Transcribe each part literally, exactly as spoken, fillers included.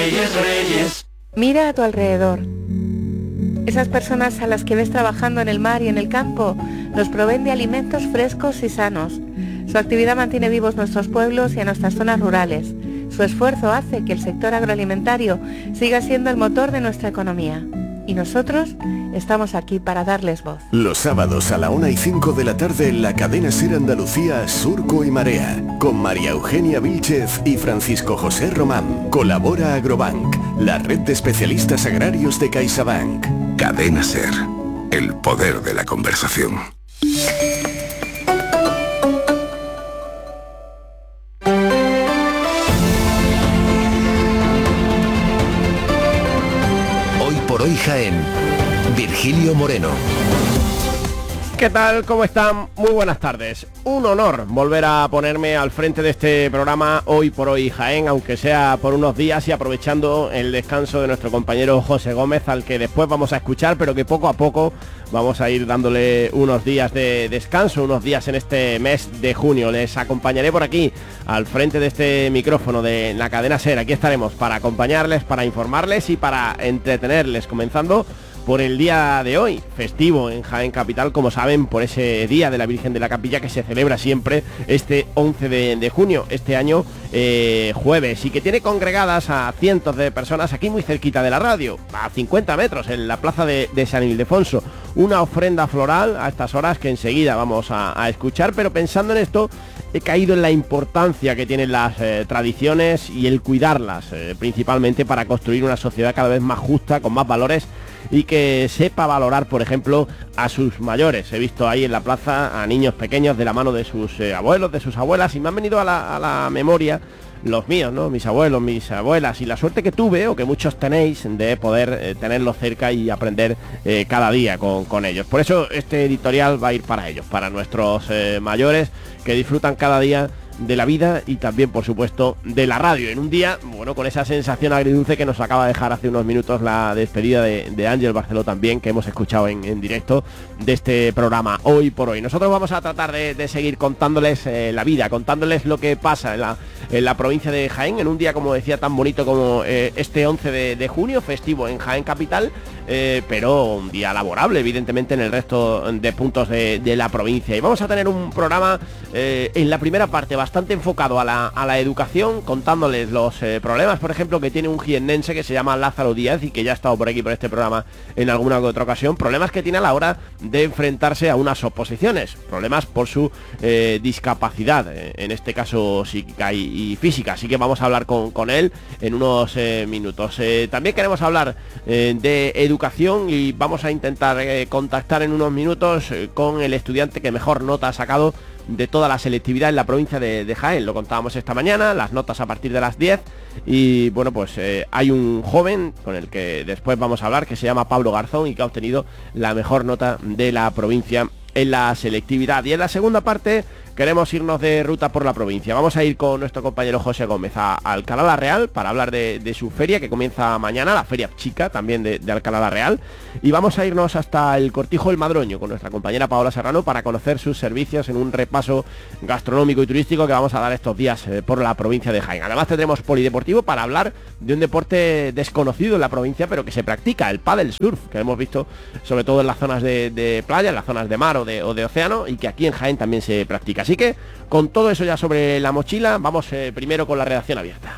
Reyes, Reyes. Mira a tu alrededor. Esas personas a las que ves trabajando en el mar y en el campo nos proveen de alimentos frescos y sanos. Su actividad mantiene vivos nuestros pueblos y a nuestras zonas rurales. Su esfuerzo hace que el sector agroalimentario siga siendo el motor de nuestra economía. Y nosotros estamos aquí para darles voz. Los sábados a la una y cinco de la tarde en la cadena SER Andalucía, Surco y Marea, con María Eugenia Vílchez y Francisco José Román. Colabora Agrobank, la red de especialistas agrarios de CaixaBank. Cadena SER, el poder de la conversación. Hoy Jaén, Virgilio Moreno. ¿Qué tal? ¿Cómo están? Muy buenas tardes. Un honor volver a ponerme al frente de este programa Hoy por Hoy Jaén, aunque sea por unos días y aprovechando el descanso de nuestro compañero José Gómez, al que después vamos a escuchar, pero que poco a poco vamos a ir dándole unos días de descanso, unos días en este mes de junio. Les acompañaré por aquí, al frente de este micrófono de la cadena SER. Aquí estaremos para acompañarles, para informarles y para entretenerles, comenzando por el día de hoy, festivo en Jaén Capital, como saben, por ese Día de la Virgen de la Capilla que se celebra siempre este once de junio, este año eh, jueves, y que tiene congregadas a cientos de personas aquí muy cerquita de la radio, a cincuenta metros, en la plaza de, de San Ildefonso. Una ofrenda floral a estas horas que enseguida vamos a, a escuchar, pero pensando en esto, he caído en la importancia que tienen las eh, tradiciones y el cuidarlas, eh, principalmente para construir una sociedad cada vez más justa, con más valores, y que sepa valorar, por ejemplo, a sus mayores. He visto ahí en la plaza a niños pequeños de la mano de sus eh, abuelos, de sus abuelas, y me han venido a la, a la memoria los míos, ¿no? Mis abuelos, mis abuelas, y la suerte que tuve, o que muchos tenéis, de poder eh, tenerlos cerca y aprender eh, cada día con, con ellos. Por eso este editorial va a ir para ellos, para nuestros eh, mayores, que disfrutan cada día de la vida y también, por supuesto, de la radio, en un día, bueno, con esa sensación agridulce que nos acaba de dejar hace unos minutos la despedida de, de Ángel Barceló también, que hemos escuchado en, en directo de este programa Hoy por Hoy. Nosotros vamos a tratar de, de seguir contándoles eh, la vida, contándoles lo que pasa en la, en la provincia de Jaén, en un día, como decía, tan bonito como eh, este once de junio, festivo en Jaén Capital, eh, pero un día laborable, evidentemente, en el resto de puntos de, de la provincia. Y vamos a tener un programa eh, en la primera parte bastante enfocado a la, a la educación, contándoles los eh, problemas, por ejemplo, que tiene un jiennense que se llama Lázaro Díaz y que ya ha estado por aquí, por este programa, en alguna otra ocasión. Problemas que tiene a la hora de enfrentarse a unas oposiciones, problemas por su eh, discapacidad, eh, en este caso psíquica y, y física. Así que vamos a hablar con, con él en unos eh, minutos. Eh, también queremos hablar eh, de educación y vamos a intentar eh, contactar en unos minutos eh, con el estudiante que mejor nota ha sacado de toda la selectividad en la provincia de, de Jaén. Lo contábamos esta mañana, las notas a partir de las diez, y bueno, pues eh, hay un joven con el que después vamos a hablar, que se llama Pablo Garzón y que ha obtenido la mejor nota de la provincia en la selectividad. Y en la segunda parte queremos irnos de ruta por la provincia. Vamos a ir con nuestro compañero José Gómez a, a Alcalá la Real para hablar de, de su feria, que comienza mañana, la feria chica también de, de Alcalá la Real. Y vamos a irnos hasta el Cortijo del Madroño con nuestra compañera Paola Serrano para conocer sus servicios en un repaso gastronómico y turístico que vamos a dar estos días eh, por la provincia de Jaén. Además tendremos polideportivo para hablar de un deporte desconocido en la provincia, pero que se practica, el pádel surf, que hemos visto sobre todo en las zonas de, de playa, en las zonas de mar o de, o de océano, y que aquí en Jaén también se practica. Así que, con todo eso ya sobre la mochila, vamos eh, primero con la redacción abierta.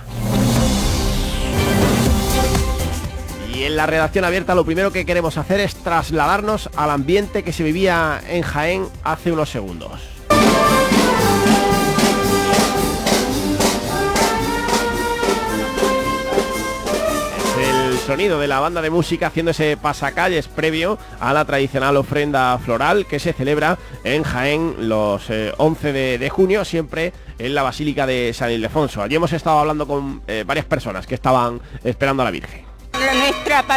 Y en la redacción abierta lo primero que queremos hacer es trasladarnos al ambiente que se vivía en Jaén hace unos segundos. Sonido de la banda de música haciendo ese pasacalles previo a la tradicional ofrenda floral que se celebra en Jaén los eh, once de junio, siempre en la Basílica de San Ildefonso. Allí hemos estado hablando con eh, varias personas que estaban esperando a la Virgen. Nuestra